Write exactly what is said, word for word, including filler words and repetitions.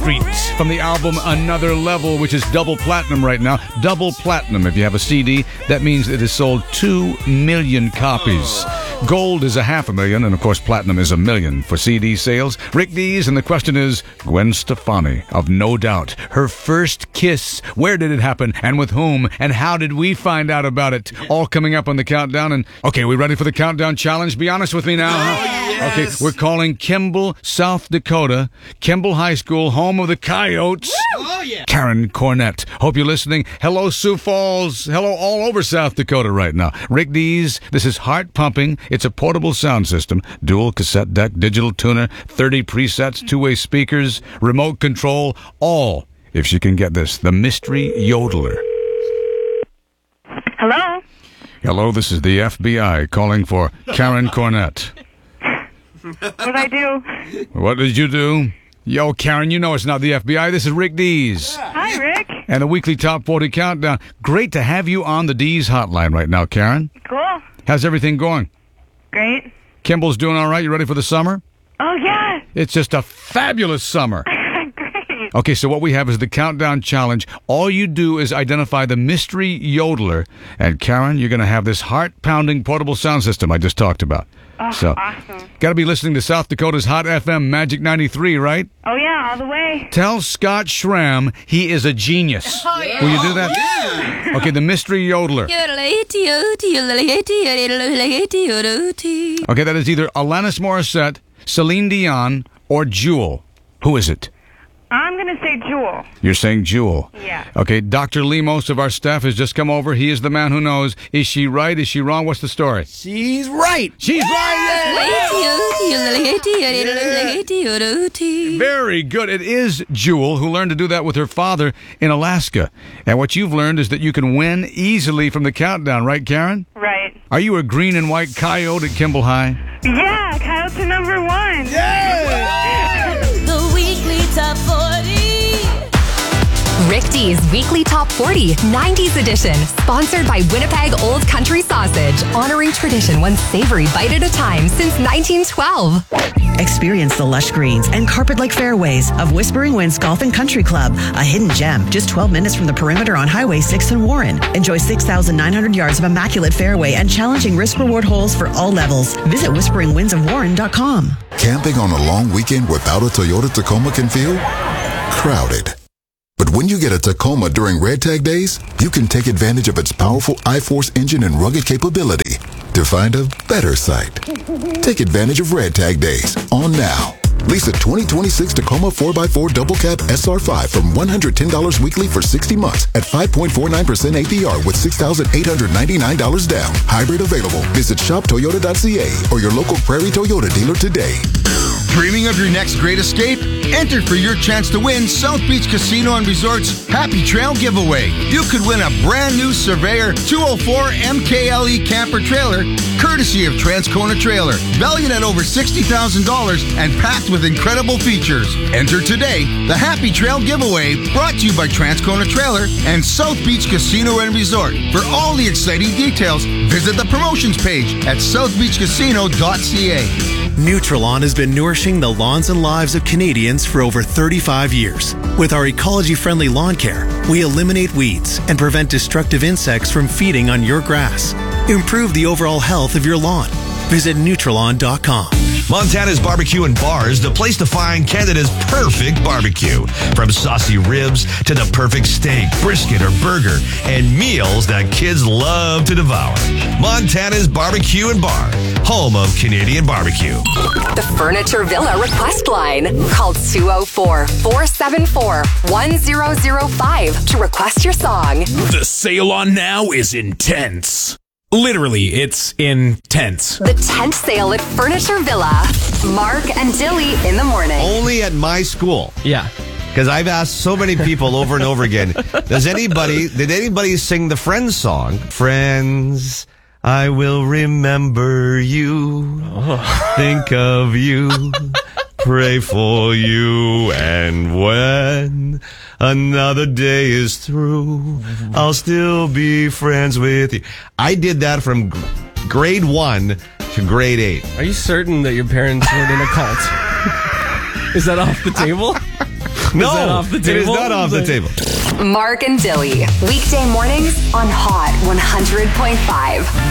Street from the album Another Level, which is double platinum right now. Double platinum. If you have a C D, that means it has sold two million copies. Gold is a half a million, and of course platinum is a million for C D sales. Rick Dees, and the question is, Gwen Stefani of No Doubt, her first kiss, where did it happen, and with whom, and how did we find out about it? All coming up on the countdown. And okay, we ready for the countdown challenge? Be honest with me now. Huh? Yes. Okay, we're calling Kimball, South Dakota, Kimball High School, home of the Coyotes. Oh, yeah. Karen Cornett. Hope you're listening. Hello, Sioux Falls. Hello, all over South Dakota right now. Rick Dees, this is Heart Pumping. It's a portable sound system, dual cassette deck, digital tuner, thirty presets, two-way speakers, remote control, all, if you can get this, the Mystery Yodeler. Hello? Hello, this is the F B I calling for Karen Cornett. What did I do? What did you do? Yo, Karen, you know it's not the F B I. This is Rick Dees. Hi, Rick. And the weekly Top forty Countdown. Great to have you on the Dees hotline right now, Karen. Cool. How's everything going? Great. Kimball's doing all right? You ready for the summer? Oh, yeah. It's just a fabulous summer. Great. Okay, so what we have is the Countdown Challenge. All you do is identify the Mystery Yodeler. And Karen, you're going to have this heart-pounding portable sound system I just talked about. Oh, so, awesome. Got to be listening to South Dakota's Hot F M Magic ninety-three, right? Oh, yeah, all the way. Tell Scott Schramm he is a genius. Oh, yeah. Will you do that? Yeah. Okay, the Mystery Yodeler. Okay, that is either Alanis Morissette, Celine Dion, or Jewel. Who is it? I'm going to say Jewel. You're saying Jewel. Yeah. Okay, Doctor Lemos of our staff has just come over. He is the man who knows. Is she right? Is she wrong? What's the story? She's right. She's right! Yeah! Very good. It is Jewel, who learned to do that with her father in Alaska. And what you've learned is that you can win easily from the countdown, right, Karen? Right. Are you a green and white coyote at Kimball High? Yeah, Coyotes are number one. The weekly top forty. Rick Dees Weekly Top forty, nineties edition. Sponsored by Winnipeg Old Country Sausage. Honoring tradition one savory bite at a time since nineteen twelve. Experience the lush greens and carpet-like fairways of Whispering Winds Golf and Country Club, a hidden gem just twelve minutes from the perimeter on Highway six in Warren. Enjoy six thousand nine hundred yards of immaculate fairway and challenging risk-reward holes for all levels. Visit whispering winds of warren dot com. Camping on a long weekend without a Toyota Tacoma can feel crowded. But when you get a Tacoma during Red Tag Days, you can take advantage of its powerful iForce engine and rugged capability to find a better site. Take advantage of Red Tag Days on now. Lease a twenty twenty-six Tacoma four by four Double Cab S R five from one hundred ten dollars weekly for sixty months at five point four nine percent A P R with six thousand eight hundred ninety-nine dollars down. Hybrid available. Visit shop toyota dot c a or your local Prairie Toyota dealer today. Dreaming of your next great escape? Enter for your chance to win South Beach Casino and Resort's Happy Trail Giveaway. You could win a brand new Surveyor two oh four M K L E camper trailer, courtesy of Transcona Trailer, valued at over sixty thousand dollars and packed with incredible features. Enter today. The Happy Trail Giveaway, brought to you by Transcona Trailer and South Beach Casino and Resort. For all the exciting details, visit the promotions page at south beach casino dot c a. Nutrilon has been nourishing the lawns and lives of Canadians for over thirty-five years. With our ecology-friendly lawn care, we eliminate weeds and prevent destructive insects from feeding on your grass. Improve the overall health of your lawn. Visit Nutrilon dot com. Montana's Barbecue and Bar is the place to find Canada's perfect barbecue. From saucy ribs to the perfect steak, brisket, or burger, and meals that kids love to devour. Montana's Barbecue and Bar, home of Canadian barbecue. The Furniture Villa request line. Call two oh four, four seven four, one zero zero five to request your song. The sale on now is intense. Literally, it's intense. The tent sale at Furniture Villa. Mark and Dilly in the morning. Only at my school. Yeah. Because I've asked so many people over and over again, does anybody, did anybody sing the Friends song? Friends, I will remember you, oh. think of you, pray for you, and when another day is through, I'll still be friends with you. I did that from g- grade one to grade eight. Are you certain that your parents weren't in a cult? Is that off the table? No, that off the it is table? not off the table. Mark and Dilly. Weekday mornings on Hot one hundred point five.